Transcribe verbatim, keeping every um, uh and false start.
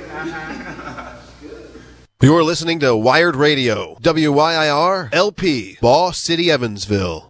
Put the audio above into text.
You're listening to Wired Radio, W Y I R L P, Ball City, Evansville.